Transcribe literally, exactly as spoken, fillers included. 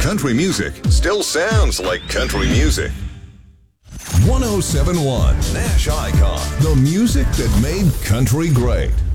country music still sounds like country music. one oh seven point one Nash Icon. The music that made country great.